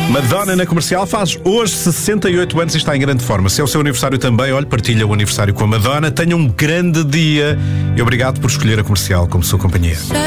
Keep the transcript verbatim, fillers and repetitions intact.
Madonna na Comercial faz hoje sessenta e oito anos e está em grande forma. Se é o seu aniversário também, olhe, partilha o aniversário com a Madonna. Tenha um grande dia e obrigado por escolher a Comercial como sua companhia.